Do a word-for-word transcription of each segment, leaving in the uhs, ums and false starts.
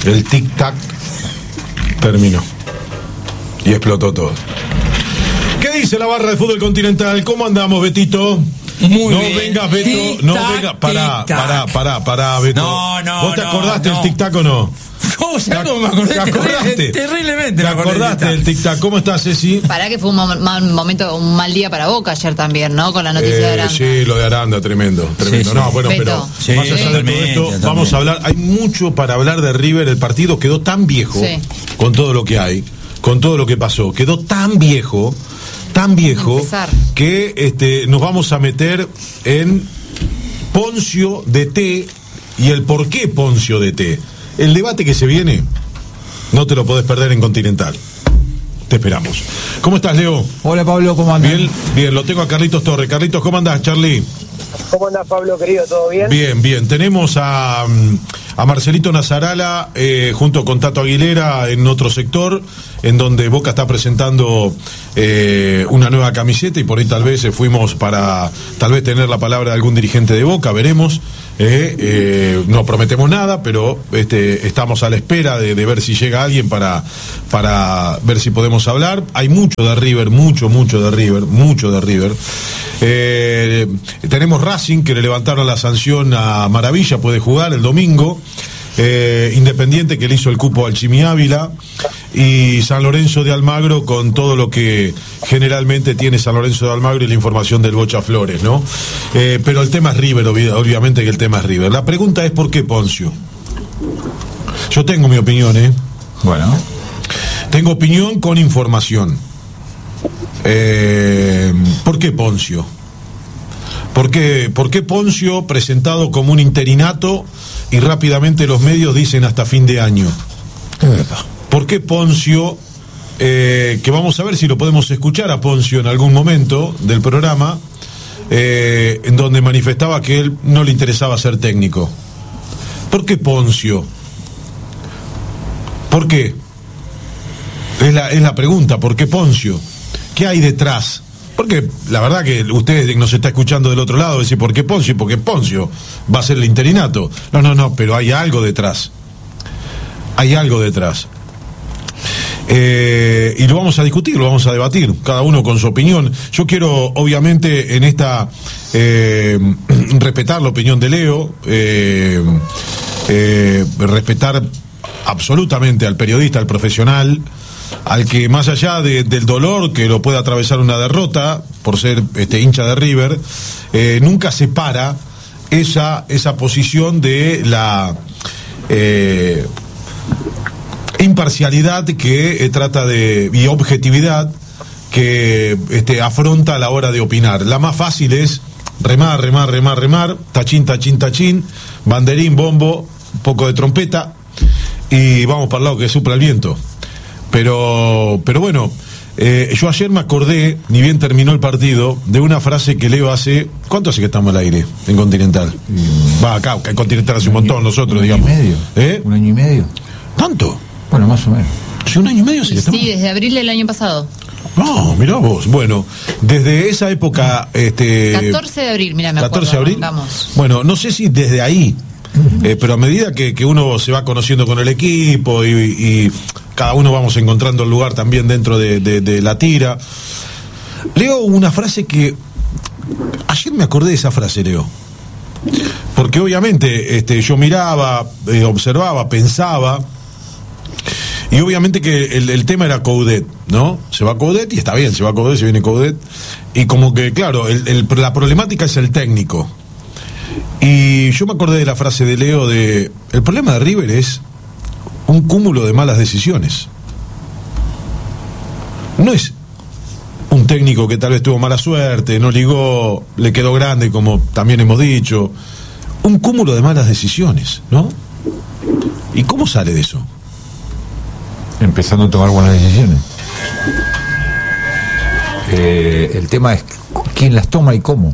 El tic-tac terminó. Y explotó todo. ¿Qué dice la barra de fútbol continental? ¿Cómo andamos, Betito? Muy no bien. vengas, Beto, Tic-tac, no vengas, pará, pará, pará, pará, Beto. No, no, ¿Vos te no, acordaste no. del tic-tac o no? ¿Cómo, ¿Sabes cómo me acordé? ¿Te acordaste? Terriblemente. ¿Te acordaste del tic-tac? ¿Cómo estás, Ceci? Pará que fue un, mom- un momento, un mal día para Boca ayer también, ¿no? Con la noticia Eh, de Aranda. sí, lo de Aranda, tremendo, tremendo. Sí, no, sí. bueno, Beto. pero Sí, más allá de todo totalmente, esto, totalmente. vamos a hablar. Hay mucho para hablar de River. El partido quedó tan viejo, Sí. con todo lo que hay, con todo lo que pasó. Quedó tan viejo, tan viejo, Empezar. que este, nos vamos a meter en Poncio D T y el por qué Poncio D T. El debate que se viene, no te lo podés perder en Continental. Te esperamos. ¿Cómo estás, Leo? Hola Pablo, ¿cómo andas? Bien, bien, lo tengo a Carlitos Torres. Carlitos, ¿cómo andás, Charlie? ¿Cómo andás, Pablo, querido? ¿Todo bien? Bien, bien. Tenemos a, a Marcelito Nazarala eh, junto con Tato Aguilera en otro sector, en donde Boca está presentando eh, una nueva camiseta y por ahí tal vez eh, fuimos para tal vez tener la palabra de algún dirigente de Boca, veremos. Eh, eh, no prometemos nada, pero este, estamos a la espera de, de ver si llega alguien para, para ver si podemos hablar. Hay mucho de River, mucho, mucho de River, mucho de River. Eh, tenemos Racing, que le levantaron la sanción a Maravilla, puede jugar el domingo. Eh, Independiente, que le hizo el cupo al Chimi Ávila, y San Lorenzo de Almagro, con todo lo que generalmente tiene San Lorenzo de Almagro y la información del Bocha Flores, ¿no? Eh, pero el tema es River, obvi- obviamente que el tema es River. La pregunta es ¿por qué Poncio? Yo tengo mi opinión, ¿eh? Bueno, Tengo opinión con información. Eh, ¿Por qué Poncio? ¿Por qué, ¿Por qué Poncio presentado como un interinato y rápidamente los medios dicen hasta fin de año? ¿Por qué Poncio, eh, que vamos a ver si lo podemos escuchar a Poncio en algún momento del programa, eh, en donde manifestaba que él no le interesaba ser técnico? ¿Por qué Poncio? ¿Por qué? Es la, es la pregunta, ¿por qué Poncio? ¿Qué hay detrás? Porque la verdad que usted que nos está escuchando del otro lado dice, ¿por qué Poncio? Porque Poncio va a ser el interinato. No, no, no, pero hay algo detrás. Hay algo detrás. Eh, y lo vamos a discutir, lo vamos a debatir, cada uno con su opinión. Yo quiero, obviamente, en esta eh, respetar la opinión de Leo, eh, eh, respetar absolutamente al periodista, al profesional, al que más allá de, del dolor que lo puede atravesar una derrota por ser este hincha de River, eh, nunca separa esa esa posición de la eh, imparcialidad que eh, trata de y objetividad que este afronta a la hora de opinar. La más fácil es remar, remar, remar, remar, tachín, tachín, tachín, banderín, bombo, un poco de trompeta y vamos para el lado que supla el viento. Pero, pero bueno, eh, yo ayer me acordé, ni bien terminó el partido, de una frase que leo hace... ¿Cuánto hace que estamos al aire en Continental? Mm. Va acá, en Continental hace un, un montón, año, nosotros, un digamos. Año y medio. ¿Eh? Un año y medio. ¿Tanto? Bueno, más o menos. ¿Sí, un año y medio? Sí, Sí, desde abril del año pasado. No, mirá vos. Bueno, desde esa época... este catorce de abril, mira, me acuerdo. catorce de abril. Vamos. Bueno, no sé si desde ahí, eh, pero a medida que, que uno se va conociendo con el equipo y... y cada uno vamos encontrando el lugar también dentro de, de, de la tira. Leo una frase que... Ayer me acordé de esa frase, Leo. Porque obviamente este, yo miraba, eh, observaba, pensaba... Y obviamente que el, el tema era Coudet, ¿no? Se va Coudet y está bien, se va Coudet, se viene Coudet. Y como que, claro, el, el, la problemática es el técnico. Y yo me acordé de la frase de Leo de... El problema de River es... un cúmulo de malas decisiones. No es un técnico que tal vez tuvo mala suerte, no ligó, le quedó grande, como también hemos dicho. Un cúmulo de malas decisiones, ¿no? ¿Y cómo sale de eso? Empezando a tomar buenas decisiones. Eh, el tema es quién las toma y cómo.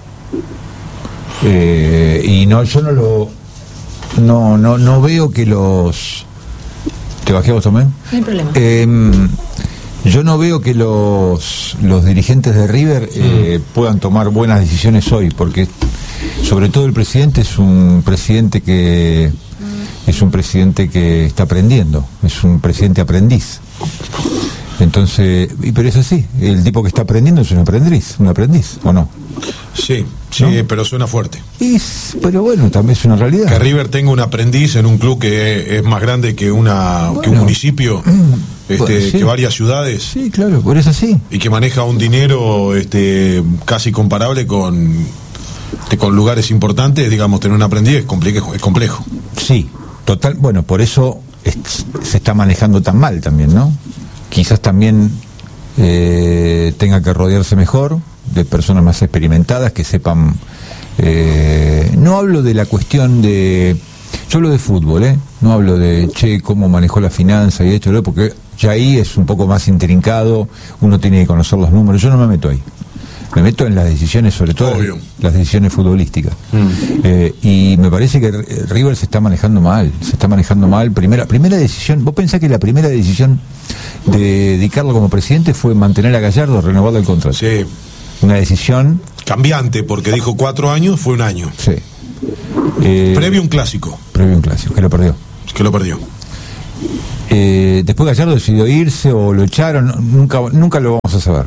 Eh, y no, yo no lo, no, no, no veo que los. ¿Te bajé vos también? No hay problema. Eh, yo no veo que los, los dirigentes de River eh, mm. puedan tomar buenas decisiones hoy, porque sobre todo el presidente es un presidente que, es un presidente que está aprendiendo, es un presidente aprendiz. Entonces, y, pero es así, el tipo que está aprendiendo es un aprendiz, un aprendiz, ¿o no? Sí, sí, ¿no? Pero suena fuerte. Y, pero bueno, también es una realidad. Que River tenga un aprendiz en un club que es más grande que una bueno, que un municipio, este, bueno, sí. que varias ciudades. Sí, claro, por eso sí. Y que maneja un dinero este, casi comparable con, con lugares importantes, digamos, tener un aprendiz es complejo. Es complejo. Sí, total, bueno, por eso es, se está manejando tan mal también, ¿no? Quizás también eh, tenga que rodearse mejor de personas más experimentadas que sepan. Eh, no hablo de la cuestión de. Yo hablo de fútbol, ¿eh? No hablo de, che, cómo manejó la finanza y esto, porque ya ahí es un poco más intrincado, uno tiene que conocer los números. Yo no me meto ahí. Me meto en las decisiones, sobre todo Obvio. las decisiones futbolísticas. Mm. Eh, y me parece que River se está manejando mal, se está manejando mal. Primera, primera decisión, vos pensás que la primera decisión de dedicarlo como presidente fue mantener a Gallardo, renovarle el contrato. Sí. Una decisión cambiante, porque dijo cuatro años, fue un año. Sí. Eh, previo a un clásico. Previo a un clásico, que lo perdió. Que lo perdió. Eh, después Gallardo decidió irse o lo echaron, nunca, nunca lo vamos a saber.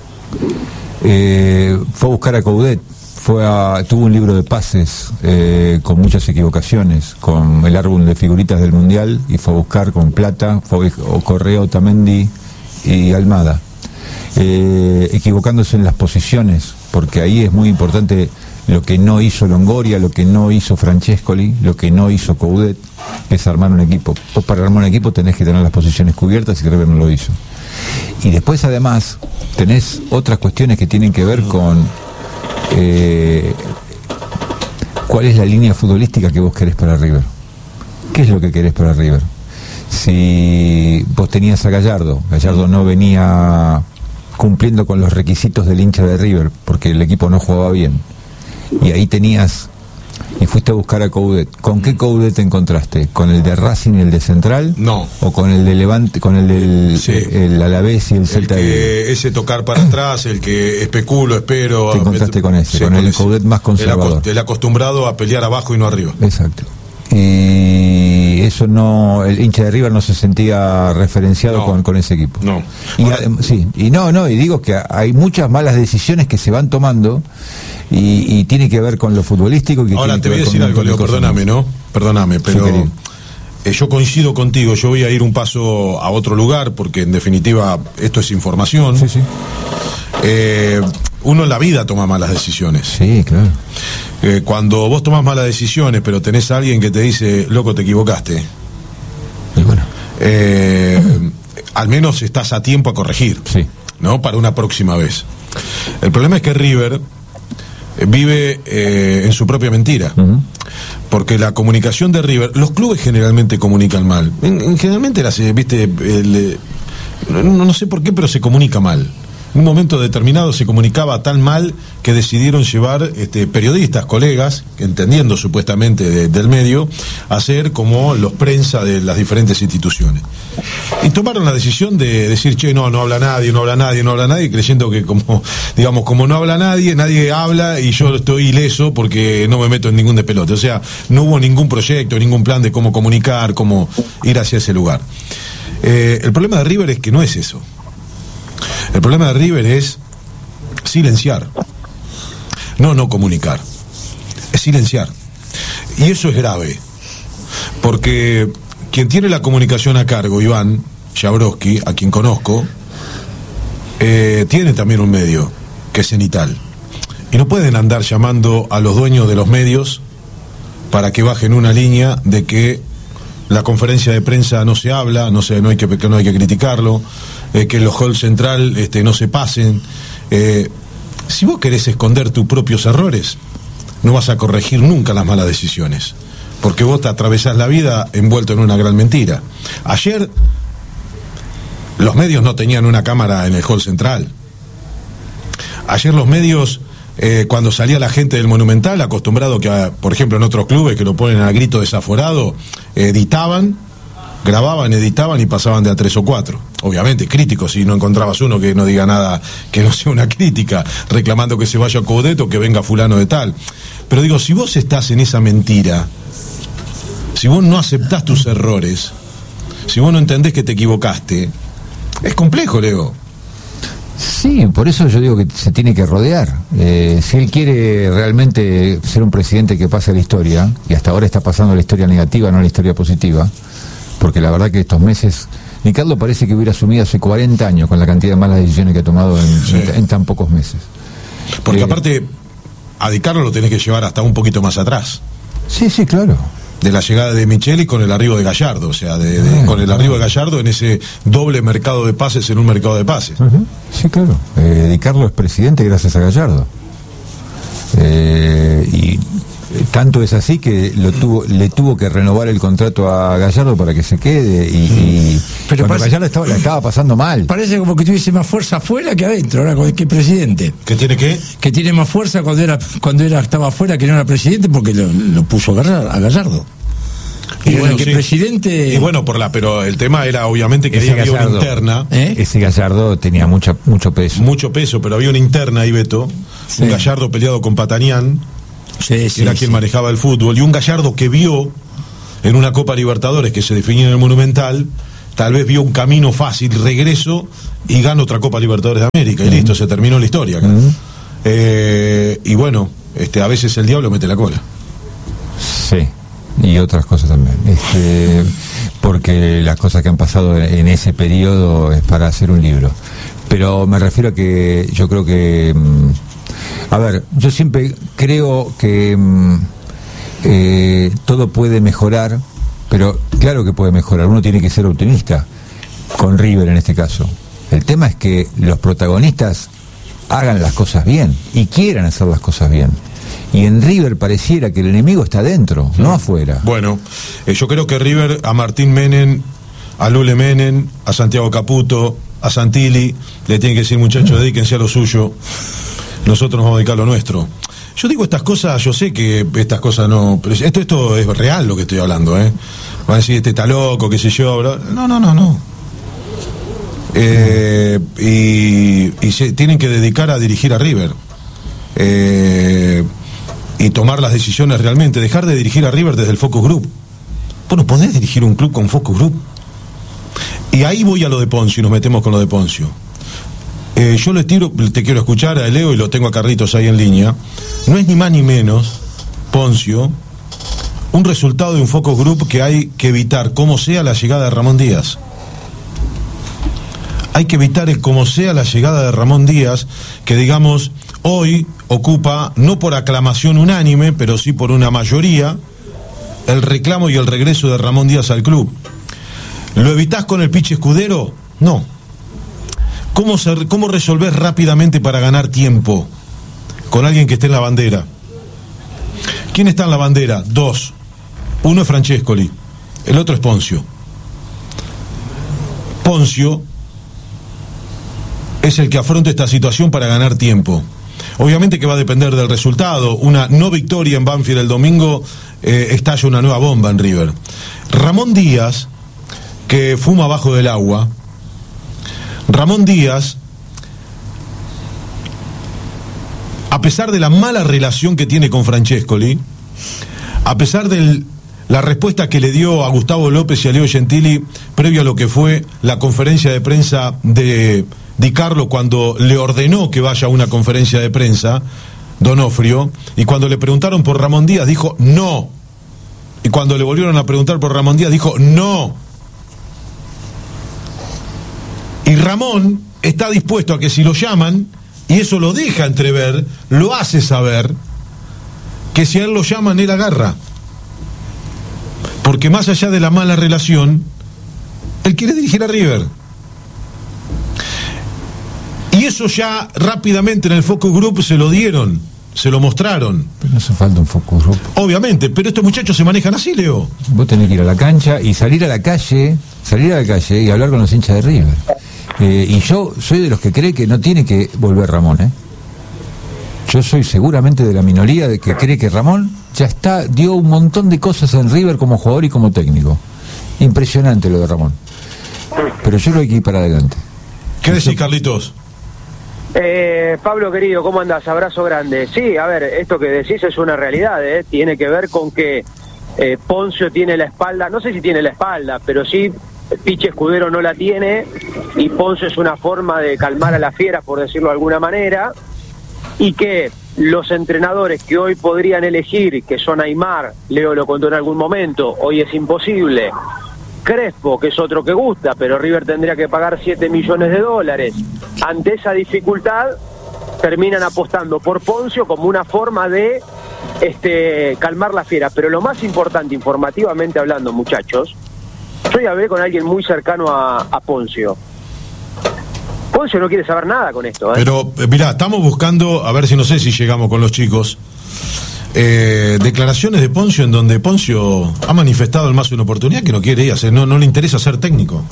Eh, fue a buscar a Coudet, fue a, tuvo un libro de pases eh, con muchas equivocaciones, con el álbum de figuritas del Mundial, y fue a buscar con Plata, fue a Correa, Otamendi y Almada, eh, equivocándose en las posiciones, porque ahí es muy importante lo que no hizo Longoria, lo que no hizo Francescoli, lo que no hizo Coudet, es armar un equipo. Vos para armar un equipo tenés que tener las posiciones cubiertas, y River no lo hizo. Y después además tenés otras cuestiones que tienen que ver con eh, cuál es la línea futbolística que vos querés para River. ¿Qué es lo que querés para River? Si vos tenías a Gallardo, Gallardo no venía cumpliendo con los requisitos del hincha de River porque el equipo no jugaba bien, y ahí tenías y fuiste a buscar a Coudet. ¿Con qué Coudet te encontraste? ¿Con el de Racing y el de Central? No. ¿O con el de Levante, con el del sí. el Alavés y el Celta? El que, ese tocar para atrás, el que especulo, espero. Te encontraste a, con ese, sí, con, con el ese. Coudet más conservador. El, el acostumbrado a pelear abajo y no arriba. Exacto. Y eso no, el hincha de River no se sentía referenciado no, con, con ese equipo. No. Y, Ahora, sí, y no, no, y digo que hay muchas malas decisiones que se van tomando y, y tiene que ver con lo futbolístico. Que Ahora tiene te que voy a decir algo, Leo, perdóname, ¿no? Perdóname, pero sí, eh, yo coincido contigo, yo voy a ir un paso a otro lugar, porque en definitiva esto es información. Sí, sí. Eh, uno en la vida toma malas decisiones. Sí, claro. Eh, cuando vos tomás malas decisiones, pero tenés a alguien que te dice, loco, te equivocaste. Y bueno. Eh, al menos estás a tiempo a corregir, sí, ¿no? Para una próxima vez. El problema es que River vive eh, en su propia mentira. Uh-huh. Porque la comunicación de River, los clubes generalmente comunican mal. En, en generalmente las, viste, el, no, no sé por qué, pero se comunica mal. En un momento determinado se comunicaba tan mal que decidieron llevar este, periodistas, colegas, entendiendo supuestamente de, del medio, a ser como los prensa de las diferentes instituciones. Y tomaron la decisión de decir, che, no, no habla nadie, no habla nadie, no habla nadie, creyendo que como, digamos, como no habla nadie, nadie habla y yo estoy ileso porque no me meto en ningún despelote. O sea, no hubo ningún proyecto, ningún plan de cómo comunicar, cómo ir hacia ese lugar. Eh, el problema de River es que no es eso. El problema de River es silenciar, no no comunicar, es silenciar. Y eso es grave, porque quien tiene la comunicación a cargo, Iván Jabrowski, a quien conozco, eh, tiene también un medio, que es Cenital. Y no pueden andar llamando a los dueños de los medios para que bajen una línea de que la conferencia de prensa no se habla, no se, no hay que, no hay que criticarlo, eh, que los hall central este, no se pasen. Eh, si vos querés esconder tus propios errores, no vas a corregir nunca las malas decisiones, porque vos te atravesás la vida envuelto en una gran mentira. Ayer los medios no tenían una cámara en el hall central. Ayer los medios, eh, cuando salía la gente del Monumental, acostumbrado que, a, por ejemplo, en otros clubes que lo ponen a grito desaforado, editaban, grababan, editaban y pasaban de a tres o cuatro. Obviamente, críticos, si no encontrabas uno que no diga nada, que no sea una crítica, reclamando que se vaya a Coudet o que venga fulano de tal. Pero digo, si vos estás en esa mentira, si vos no aceptás tus errores, si vos no entendés que te equivocaste, es complejo, Leo. Sí, por eso yo digo que se tiene que rodear. Eh, si él quiere realmente ser un presidente que pase la historia, y hasta ahora está pasando la historia negativa, no la historia positiva, porque la verdad que estos meses, Ricardo parece que hubiera asumido hace cuarenta años con la cantidad de malas decisiones que ha tomado en, sí. en, en tan pocos meses. Porque eh, aparte, a Di Carlo lo tenés que llevar hasta un poquito más atrás. Sí, sí, claro. De la llegada de Micheli con el arribo de Gallardo, o sea, de, de, ah, con el arribo de Gallardo en ese doble mercado de pases en un mercado de pases. Uh-huh. Sí, claro. Eh, Di Carlo es presidente gracias a Gallardo. Eh, y tanto es así que lo tuvo, le tuvo que renovar el contrato a Gallardo para que se quede y, y pero parece, Gallardo estaba, la estaba pasando mal. Parece como que tuviese más fuerza afuera que adentro, ahora con que presidente. ¿Qué tiene qué? Que tiene más fuerza cuando era cuando era estaba afuera que no era presidente porque lo, lo puso a Gallardo. Y, y bueno, que sí. presidente. Y bueno, por la, pero el tema era obviamente que ese había Gallardo, una interna. ¿eh? Ese Gallardo tenía mucha, mucho peso. Mucho peso, pero había una interna ahí, Beto. Sí. Un Gallardo peleado con Patanián. Sí, que sí, era quien sí. manejaba el fútbol, y un Gallardo que vio en una Copa Libertadores que se definía en el Monumental, tal vez vio un camino fácil, regreso y gana otra Copa Libertadores de América, y uh-huh. listo, se terminó la historia acá. Uh-huh. eh, y bueno, este, a veces el diablo mete la cola. Sí, y otras cosas también, este, porque las cosas que han pasado en ese periodo es para hacer un libro, pero me refiero a que yo creo que a ver, yo siempre creo que eh, todo puede mejorar, pero claro que puede mejorar, uno tiene que ser optimista, con River en este caso. El tema es que los protagonistas hagan las cosas bien y quieran hacer las cosas bien. Y en River pareciera que el enemigo está dentro, no mm. afuera. Bueno, eh, yo creo que River a Martín Menem, a Lule Menem, a Santiago Caputo, a Santilli, le tienen que decir, muchachos, dedíquense a lo suyo. Nosotros nos vamos a dedicar a lo nuestro. Yo digo estas cosas, yo sé que estas cosas no... Pero esto, esto es real lo que estoy hablando, ¿eh? Van a decir, este está loco, qué sé yo... Bla, no, no, no, no. Eh, y, y se tienen que dedicar a dirigir a River. Eh, y tomar las decisiones realmente. Dejar de dirigir a River desde el Focus Group. Bueno, ¿podés dirigir un club con Focus Group? Y ahí voy a lo de Poncio y nos metemos con lo de Poncio. Eh, yo le tiro, te quiero escuchar a Leo y lo tengo a Carlitos ahí en línea. No es ni más ni menos, Poncio, un resultado de un focus group que hay que evitar, como sea, la llegada de Ramón Díaz. Hay que evitar el como sea la llegada de Ramón Díaz, que digamos, hoy ocupa, no por aclamación unánime, pero sí por una mayoría, el reclamo y el regreso de Ramón Díaz al club. ¿Lo evitás con el Pichi Escudero? No. ¿Cómo, se, ¿Cómo resolver rápidamente para ganar tiempo con alguien que esté en la bandera? ¿Quién está en la bandera? Dos. Uno es Francescoli, el otro es Poncio. Poncio es el que afronta esta situación para ganar tiempo. Obviamente que va a depender del resultado. Una no victoria en Banfield el domingo eh, estalla una nueva bomba en River. Ramón Díaz, que fuma abajo del agua, Ramón Díaz, a pesar de la mala relación que tiene con Francescoli, a pesar de la respuesta que le dio a Gustavo López y a Leo Gentili previo a lo que fue la conferencia de prensa de Di Carlo cuando le ordenó que vaya a una conferencia de prensa, Donofrio, y cuando le preguntaron por Ramón Díaz dijo no, y cuando le volvieron a preguntar por Ramón Díaz dijo no. Y Ramón está dispuesto a que si lo llaman, y eso lo deja entrever, lo hace saber, que si a él lo llaman, él agarra. Porque más allá de la mala relación, él quiere dirigir a River. Y eso ya rápidamente en el Focus Group se lo dieron, se lo mostraron. Pero no hace falta un Focus Group. Obviamente, pero estos muchachos se manejan así, Leo. Vos tenés que ir a la cancha y salir a la calle, salir a la calle y hablar con los hinchas de River. Eh, y yo soy de los que cree que no tiene que volver Ramón, ¿eh? Yo soy seguramente de la minoría de que cree que Ramón ya está, dio un montón de cosas en River como jugador y como técnico. Impresionante lo de Ramón. Pero yo lo hay que ir para adelante. ¿Qué decís, Carlitos? Eh, Pablo querido, ¿cómo andás? Abrazo grande. Sí, a ver, esto que decís es una realidad, ¿eh? Tiene que ver con que eh, Poncio tiene la espalda, no sé si tiene la espalda, pero sí Pichi Escudero no la tiene, y Poncio es una forma de calmar a las fieras, por decirlo de alguna manera, y que los entrenadores que hoy podrían elegir, que son Aimar, Leo lo contó en algún momento, hoy es imposible, Crespo, que es otro que gusta, pero River tendría que pagar siete millones de dólares, ante esa dificultad terminan apostando por Poncio como una forma de este, calmar la fiera. Pero lo más importante, informativamente hablando, muchachos, yo ya hablé con alguien muy cercano a, a Poncio. Poncio no quiere saber nada con esto, ¿eh? Pero, eh, mirá, estamos buscando, a ver si no sé si llegamos con los chicos, eh, declaraciones de Poncio en donde Poncio ha manifestado en más una oportunidad que no quiere ir a ser, no, no le interesa ser técnico.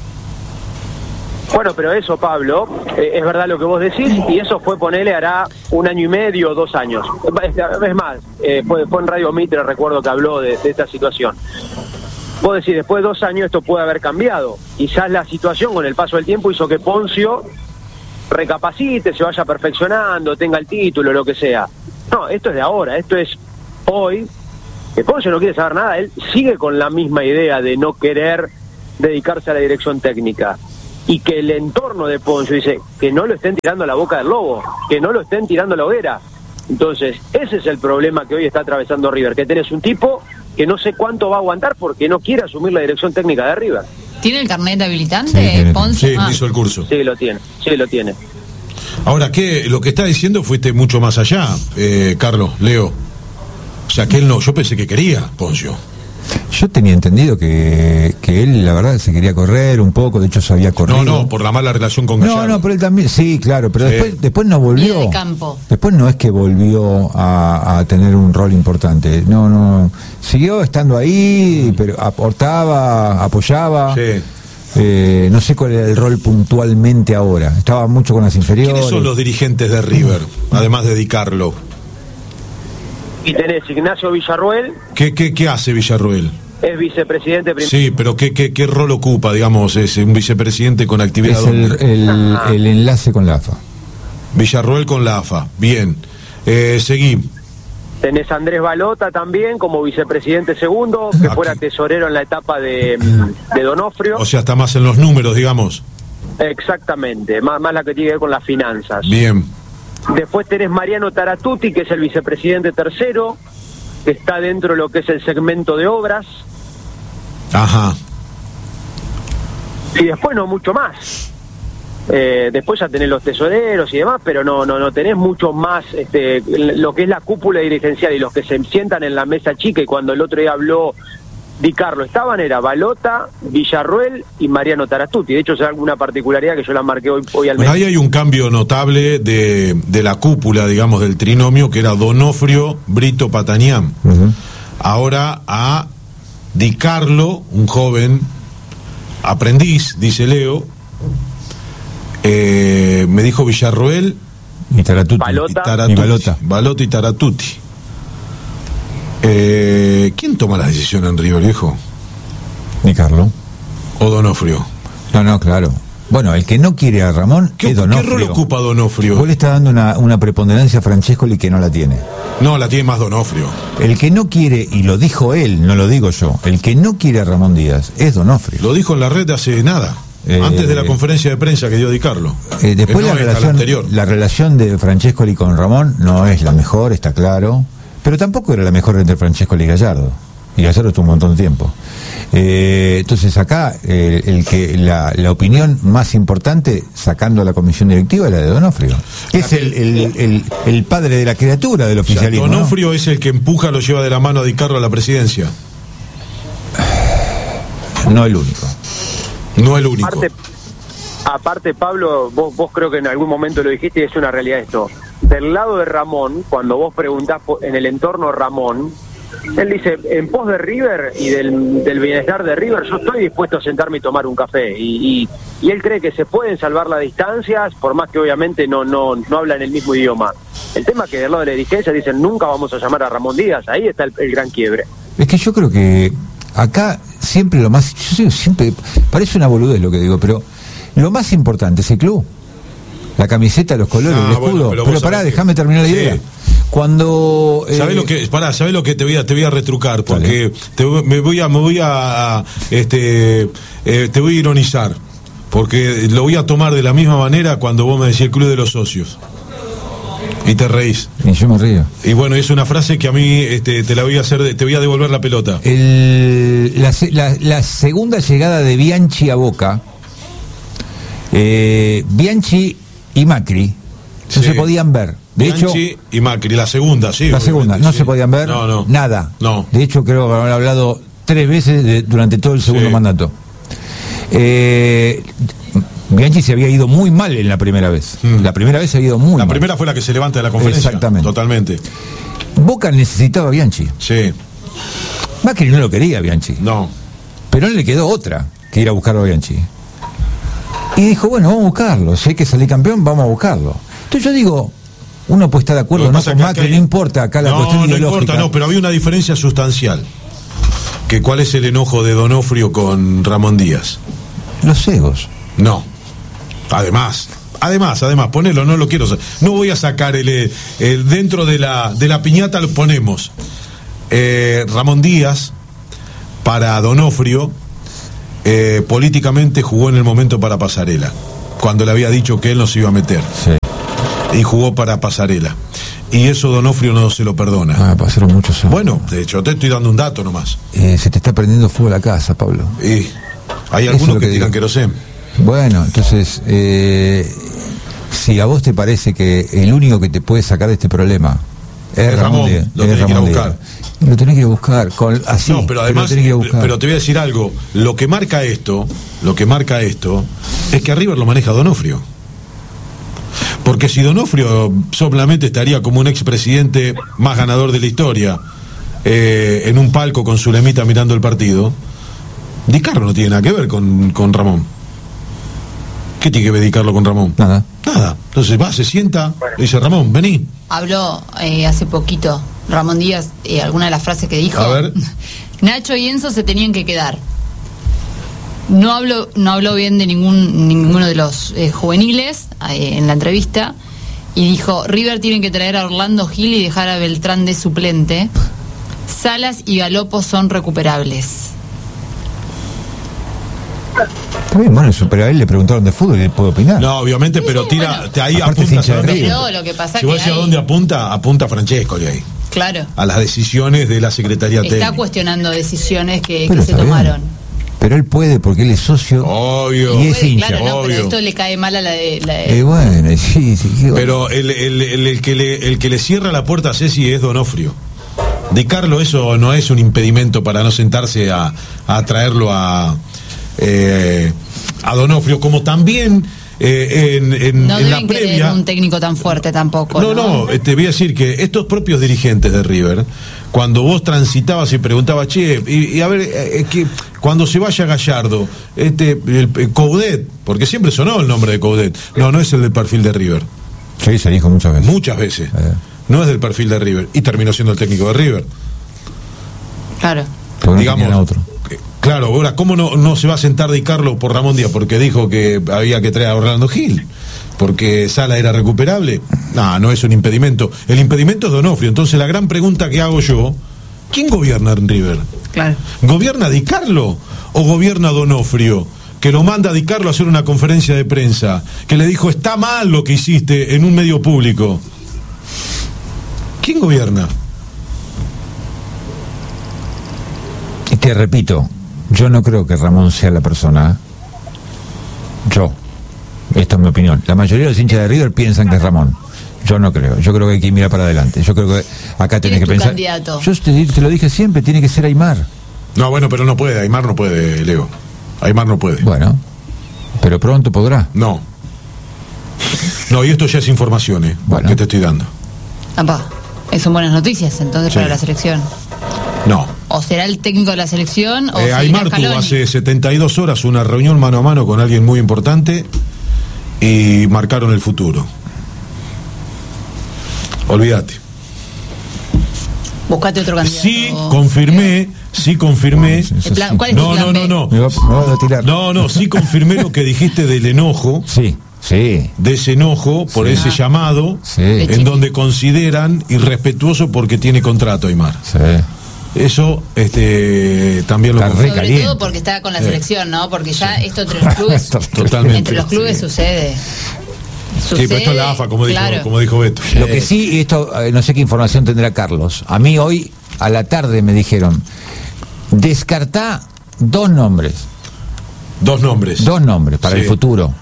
Bueno, pero eso, Pablo, eh, es verdad lo que vos decís, y eso fue, ponele, hará un año y medio, dos años. Es más, eh, fue, fue en Radio Mitre, recuerdo que habló de, de esta situación. Vos decís, después de dos años esto puede haber cambiado. Quizás la situación con el paso del tiempo hizo que Poncio recapacite, se vaya perfeccionando, tenga el título, lo que sea. No, esto es de ahora, esto es hoy, que Poncio no quiere saber nada, él sigue con la misma idea de no querer dedicarse a la dirección técnica. Y que el entorno de Poncio dice que no lo estén tirando a la boca del lobo, que no lo estén tirando a la hoguera. Entonces, ese es el problema que hoy está atravesando River, que tenés un tipo que no sé cuánto va a aguantar porque no quiere asumir la dirección técnica de River. ¿Tiene el carnet habilitante, sí, Poncio? Sí, ah. hizo el curso. Sí, lo tiene, sí, lo tiene. Ahora, ¿qué? Lo que está diciendo fuiste mucho más allá, eh, Carlos, Leo. O sea, que él no, yo pensé que quería, Poncio. Yo tenía entendido que, que él, la verdad, se quería correr un poco, de hecho se había corrido. No, no, por la mala relación con Gallardo. No, no, pero él también, sí, claro, pero Sí. después después no volvió. Vida de campo. Después no es que volvió a, a tener un rol importante. No, no, siguió estando ahí, pero aportaba, apoyaba. Sí. Eh, no sé cuál era el rol puntualmente ahora. Estaba mucho con las inferiores. ¿Quiénes son los dirigentes de River, además de Di Carlo? Y tenés Ignacio Villarruel, ¿Qué, qué, qué hace Villarruel? es vicepresidente prim- Sí, pero ¿qué, qué, qué rol ocupa, digamos, es un vicepresidente con actividad? Es el, ¿dónde? el, el enlace con la A F A. Villarruel con la A F A, bien. Eh, seguí. Tenés a Andrés Balota también como vicepresidente segundo, que Aquí. fuera tesorero en la etapa de, de Donofrio. O sea, está más en los números, digamos. Exactamente, más, más la que tiene que ver con las finanzas. Bien. Después tenés Mariano Taratuti, que es el vicepresidente tercero, que está dentro de lo que es el segmento de obras. Ajá. Y después no mucho más. Eh, después ya tenés los tesoreros y demás, pero no no no tenés mucho más este, lo que es la cúpula dirigencial y los que se sientan en la mesa chica. Y cuando el otro día habló Di Carlo, estaban, era Balota, Villarruel y Mariano Taratuti. De hecho, es alguna particularidad que yo la marqué hoy, hoy al Bueno, menos. ahí hay un cambio notable de, de la cúpula, digamos, del trinomio, que era Donofrio, Brito, Patanián. Uh-huh. Ahora a Di Carlo, un joven aprendiz, dice Leo, eh, me dijo Villarroel Y Taratuti. Balota. y Taratuti. Y Balota. Balota y Taratuti. Eh, ¿Quién toma la decisión en River, viejo? Ni Carlo. ¿O Donofrio? No, no, claro. Bueno, el que no quiere a Ramón ¿Qué, es ¿qué Donofrio. rol ocupa Donofrio? Vos le está dando una, una preponderancia a Francescoli que no la tiene. No, la tiene más Donofrio. El que no quiere, y lo dijo él, no lo digo yo, el que no quiere a Ramón Díaz es Donofrio. Lo dijo en la red hace nada, Eh, antes de la conferencia de prensa que dio Di Carlo. Eh, después Eh, la no, esta, la relación, anterior. la relación de Francescoli con Ramón no es la mejor, está claro, pero tampoco era la mejor entre Francescoli y Gallardo. Y Gallardo estuvo un montón de tiempo. Eh, entonces acá eh, el que la, la opinión más importante, sacando a la comisión directiva, es la de Donofrio, que es el, el, el, el padre de la criatura del O sea, oficialismo. ¿no? Donofrio es el que empuja, lo lleva de la mano a Di Carlo a la presidencia. No el único. No el único. Aparte, aparte Pablo, vos, vos creo que en algún momento lo dijiste y es una realidad esto. Del lado de Ramón, cuando vos preguntás po- en el entorno Ramón, él dice, en pos de River y del, del bienestar de River, yo estoy dispuesto a sentarme y tomar un café. Y, y, y él cree que se pueden salvar las distancias, por más que obviamente no, no, no hablan el mismo idioma. El tema es que del lado de la dirigencia dicen, nunca vamos a llamar a Ramón Díaz, ahí está el, el gran quiebre. Es que yo creo que acá siempre lo más, yo sé, siempre parece una boludez lo que digo, pero lo más importante es el club, la camiseta, los colores, Ah, el escudo. bueno, pero pero vos pará, sabés que- déjame terminar la Sí. idea. Cuando eh, ¿Sabés lo que, pará, ¿sabés lo que te voy a, te voy a retrucar? Porque te, me voy a, me voy a, a este, eh, te voy a ironizar. Porque lo voy a tomar de la misma manera cuando vos me decís el club de los socios. Y te reís. Y yo me río. Y bueno, es una frase que a mí este, te la voy a hacer, te voy a devolver la pelota. El, la, la, la segunda llegada de Bianchi a Boca, eh, Bianchi y Macri no Sí. se podían ver. De Bianchi hecho, y Macri, la segunda, sí. la segunda, no sí. se podían ver no, no. nada. No. De hecho, creo que habrán hablado tres veces de, durante todo el segundo Sí. mandato. Eh, Bianchi se había ido muy mal en la primera vez. Mm. La primera vez se había ido muy La mal. primera fue la que se levanta de la conferencia. Exactamente. Totalmente. Boca necesitaba a Bianchi. Sí. Macri no lo quería a Bianchi. No. Pero no le quedó otra que ir a buscarlo a Bianchi. Y dijo, bueno, vamos a buscarlo. Si hay que salir campeón, vamos a buscarlo. Entonces yo digo, uno puede estar de acuerdo Lo que no pasa con que Macri, acá hay- no importa acá la no, cuestión no ideológica. importa, no, pero había una diferencia sustancial. Que ¿cuál es el enojo de Donofrio con Ramón Díaz? Los egos. No. Además, además, además, ponelo, no lo quiero. No voy a sacar el, el dentro de la de la piñata lo ponemos. Eh, Ramón Díaz para Donofrio eh, políticamente jugó en el momento para Pasarela, cuando le había dicho que él no se iba a meter. Sí. Y jugó para Pasarela. Y eso Donofrio no se lo perdona. Ah, pasaron muchos años. Bueno, de hecho, te estoy dando un dato nomás. Eh, se te está prendiendo fuego la casa, Pablo. Y hay Eso algunos es lo que, que tiran digo. querosén. Bueno, entonces, eh, si a vos te parece que el único que te puede sacar de este problema es Es Ramón, Ramón, Díaz, lo es tenés que ir a Ramón buscar. Díaz. Lo tenés que ir a buscar, con, así, No, pero además, lo tenés que ir a buscar. pero te voy a decir algo. Lo que marca esto, lo que marca esto, es que a River lo maneja Donofrio. Porque si Donofrio solamente estaría como un expresidente más ganador de la historia, eh, en un palco con su lemita mirando el partido, Di Carlo no tiene nada que ver con, con Ramón. ¿Qué tiene que ver Di Carlo con Ramón? Nada. Nada. Entonces va, se sienta, le dice, Ramón, vení. Habló eh, hace poquito Ramón Díaz, eh, alguna de las frases que dijo. A ver. Nacho y Enzo se tenían que quedar. No habló, no habló bien de ningún ninguno de los eh, juveniles eh, en la entrevista y dijo, River tiene que traer a Orlando Gil y dejar a Beltrán de suplente. Salas y Galopo son recuperables. Está bien, bueno, eso, pero a él le preguntaron de fútbol y él puede opinar. No, obviamente, Sí, pero sí, tira, bueno. te, ahí Aparte es apunta. hincha de ¿a dónde River. apunta? Pero lo que pasa Si vos que decís a hay- dónde apunta, apunta Francesco ahí. Claro. A las decisiones de la Secretaría Está Técnica. cuestionando decisiones que, Pero que se está bien. tomaron. Pero él puede porque él es socio Obvio. y es Puede, hincha. claro, no, obvio. pero esto le cae mal a la de... La de- Eh, bueno, sí, sí. qué bueno. Pero el, el, el, el que le, el que le cierra la puerta a Ceci es Donofrio. Di Carlo, eso no es un impedimento para no sentarse a, a traerlo a, eh, a Donofrio, como también eh, en, en, no en la deben querer previa. un técnico tan fuerte tampoco. No, no, eh, te voy a decir que estos propios dirigentes de River, cuando vos transitabas y preguntabas, che, y, y a ver, eh, que cuando se vaya Gallardo, este, el, el Coudet, porque siempre sonó el nombre de Coudet, no, no es el del perfil de River, Sí, se dijo muchas veces. muchas veces, Eh. no es del perfil de River, y terminó siendo el técnico de River. Claro. Porque no Digamos, tenían otro. eh, claro, ahora, ¿cómo no, no se va a sentar Di Carlo por Ramón Díaz? Porque dijo que había que traer a Orlando Gil. Porque Sala era recuperable. No, no es un impedimento. El impedimento es Donofrio. Entonces, la gran pregunta que hago yo, ¿quién gobierna en River? Claro. ¿Gobierna Di Carlo o gobierna Donofrio? Que lo manda a Di Carlo a hacer una conferencia de prensa, que le dijo, está mal lo que hiciste en un medio público. ¿Quién gobierna? Y te repito, yo no creo que Ramón sea la persona. Yo. Esto es mi opinión. La mayoría de los hinchas de River piensan que es Ramón. Yo no creo. Yo creo que hay que mirar para adelante. Yo creo que acá tenés ¿Quién es que tu pensar. candidato? Yo te, te lo dije siempre, tiene que ser Aymar. No, bueno, pero no puede. Aymar no puede, Leo. Aymar no puede. Bueno, pero pronto podrá. No. No, y esto ya es información, ¿eh? Bueno. Que te estoy dando. Apá, son buenas noticias entonces Sí. para la selección. No. O será el técnico de la selección o Eh, seguirá Aymar tuvo Scaloni. hace setenta y dos horas una reunión mano a mano con alguien muy importante y marcaron el futuro. Olvídate. Buscate otro candidato. Sí, confirmé, sí confirmé. Sí, El plan- ¿cuál es No, tu plan no, no, B? no. Me va, me va a tirar. No, no, sí confirmé lo que dijiste del enojo. Sí. Sí. de ese enojo por Sí. ese llamado, Sí. en donde consideran irrespetuoso porque tiene contrato Aymar. Sí. Eso este también lo Está confirmo. re Sobre caliente. todo porque está con la Sí. selección, ¿no? Porque ya esto entre los clubes, Totalmente. entre los clubes Sí. sucede. Sí, pero esto es la A F A, como dijo, claro. como dijo Beto. Lo que sí, y esto eh, no sé qué información tendrá Carlos. A mí hoy a la tarde me dijeron, descartá dos nombres, Dos nombres. dos nombres para Sí. el futuro.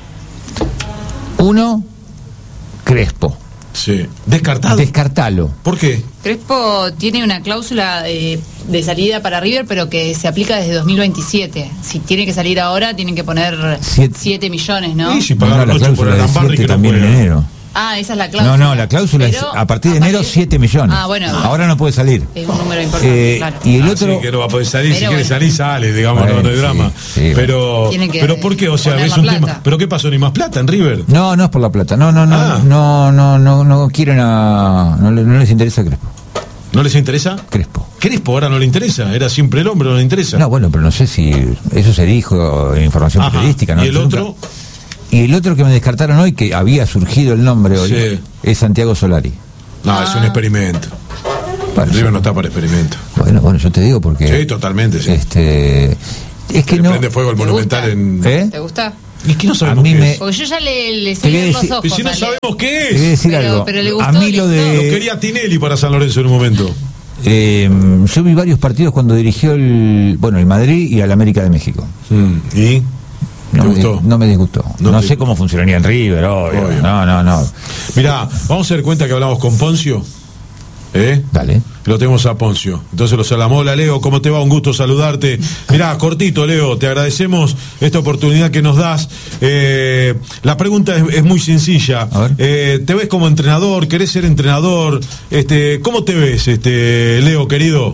Uno, Crespo. Sí. Descartado. Descartalo. ¿Por qué? Crespo tiene una cláusula eh, de salida para River, pero que se aplica desde dos mil veintisiete. Si tiene que salir ahora, tienen que poner Siete. siete millones, ¿no? Y si No, no, pagaron la ocho por cláusula el de Lambarri siete que no también en juega. enero. Ah, esa es la cláusula. No, no, la cláusula es Pero a partir de enero partir- siete millones. Ah, bueno. Ahora no puede salir. Es un número importante, Eh, claro. y el Ah, otro, sí, que no va a poder salir, si Pero quiere bueno. salir, sale, digamos, Bueno, no, no hay sí, drama. sí, pero, Tienen que pero ¿por qué? O sea, poner es más un plata. tema. ¿Pero qué pasó? ¿Ni más plata en River? no, no es por la plata. No, no, no, Ah. no, no, no, no quieren a, no, le- no les interesa Crespo. ¿No les interesa? Crespo. Crespo ahora no le interesa, era siempre el hombre, no le interesa. No, bueno, pero no sé si eso se dijo en información Ajá. periodística, ¿no? ¿Y el Yo otro? nunca- Y el otro que me descartaron hoy, que había surgido el nombre hoy, Sí. es Santiago Solari. No, es un experimento. Bueno, River sí. no está para experimento. Bueno, bueno, yo te digo porque... Sí, totalmente, sí. Este... Es que Le no... prende fuego el ¿Te monumental gusta? en... ¿Eh? ¿Te gusta? ¿Y qué no A sabemos mí qué me- es? Porque yo ya le, le Te voy a seguí los decir- ojos. Pero si no a Leo. sabemos qué Te voy a es. decir Pero- algo. pero le a gustó, mí le lo Lo de... quería Tinelli para San Lorenzo en un momento. Eh, yo vi varios partidos cuando dirigió el... Bueno, el Madrid y al América de México. Mm, ¿Y? No ¿Te me, gustó? no me disgustó. No No, te sé gustó. cómo funcionaría en River, obvio. Obvio. No, no, no. Mirá, vamos a dar cuenta que hablamos con Poncio. ¿Eh? Dale. Lo tenemos a Poncio. Entonces lo saludamos. Hola, Leo, ¿cómo te va? Un gusto saludarte. Mirá, cortito, Leo, te agradecemos esta oportunidad que nos das. Eh, la pregunta es, es muy sencilla. A ver. Eh, ¿Te ves como entrenador? ¿Querés ser entrenador? Este, ¿Cómo te ves, este, Leo, querido?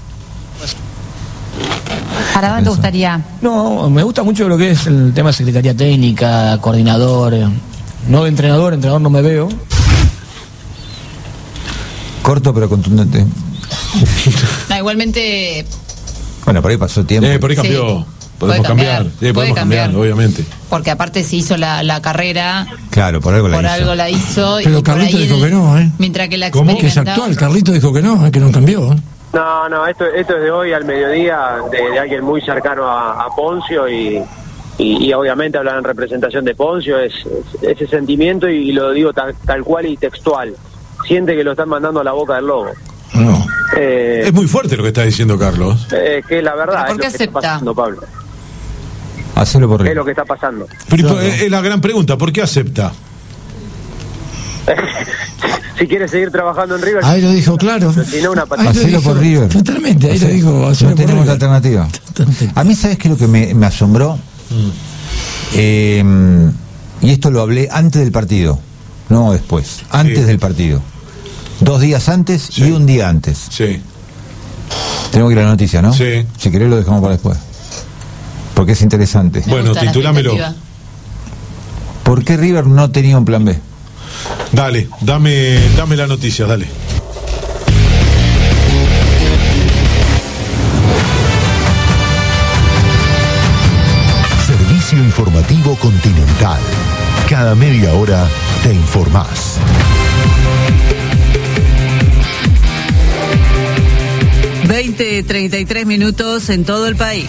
¿Para dónde te gustaría? No, me gusta mucho lo que es el tema de secretaría técnica, coordinador, eh, no de entrenador, entrenador no me veo. Corto pero contundente. No, igualmente, Bueno, por ahí pasó tiempo. Eh, por ahí Sí. cambió. Puede Podemos cambiar. cambiar, Sí, puede podemos cambiar, cambiar. obviamente. porque aparte se hizo la, la carrera, Claro, por algo la por hizo. algo la hizo. Pero y por Carlito ahí dijo él- que no, ¿eh? Mientras que la ¿Cómo? Que es experimentaba- actual, Carlito dijo que no, eh, que no cambió. ¿eh? No, no, esto, esto es de hoy al mediodía, de, de alguien muy cercano a, a Poncio y, y, y obviamente hablar en representación de Poncio, es, es ese sentimiento y, y lo digo tal, tal cual y textual. Siente que lo están mandando a la boca del lobo. No. Eh, Es muy fuerte lo que está diciendo Carlos. eh, que es la verdad, ¿Pero por es qué lo que está acepta? pasando, Pablo. Hacelo por Es River. lo que está pasando. Pero Claro. es, es la gran pregunta, ¿por qué acepta? Si quiere seguir trabajando en River, Ahí lo dijo claro. si no, una Ahí patada. lo Hacelo dijo por River. Totalmente, ahí lo Hace- dijo. hacelo No por tenemos River. alternativa. Totalmente. A mí, ¿sabes qué es lo que me, me asombró? Eh, y esto lo hablé antes del partido, no después, antes Sí. del partido. Dos días antes Sí. y un día antes. Sí. Tengo que ir a la noticia, ¿no? Sí. Si querés lo dejamos para después. Porque es interesante. Me Bueno, gusta la titulámelo. expectativa. ¿Por qué River no tenía un plan B? Dale, dame, dame la noticia, dale. Servicio informativo Continental. Cada media hora te informás. veinte treinta y tres minutos en todo el país.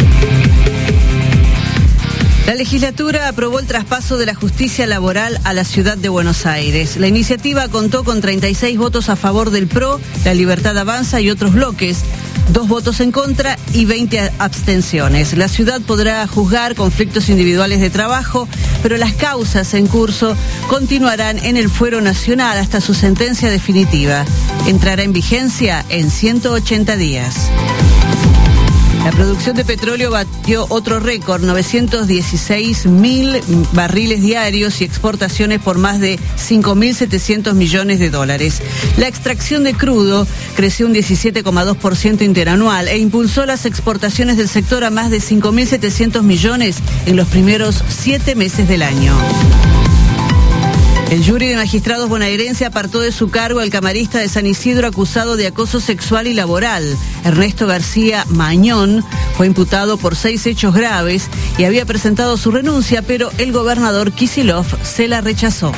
La legislatura aprobó el traspaso de la justicia laboral a la ciudad de Buenos Aires. La iniciativa contó con treinta y seis votos a favor del P R O, La Libertad Avanza y otros bloques, dos votos en contra y veinte abstenciones. La ciudad podrá juzgar conflictos individuales de trabajo, pero las causas en curso continuarán en el fuero nacional hasta su sentencia definitiva. Entrará en vigencia en ciento ochenta días. La producción de petróleo batió otro récord, novecientos dieciséis mil barriles diarios y exportaciones por más de cinco mil setecientos millones de dólares. La extracción de crudo creció un diecisiete coma dos por ciento interanual e impulsó las exportaciones del sector a más de cinco mil setecientos millones en los primeros siete meses del año. El jury de magistrados bonaerense apartó de su cargo al camarista de San Isidro acusado de acoso sexual y laboral. Ernesto García Mañón fue imputado por seis hechos graves y había presentado su renuncia, pero el gobernador Kicillof se la rechazó.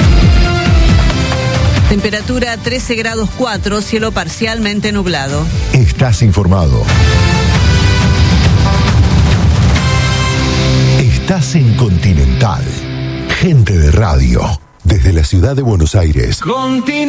Temperatura trece grados cuatro, cielo parcialmente nublado. Estás informado. Estás en Continental. Gente de radio. Desde la ciudad de Buenos Aires. Continental.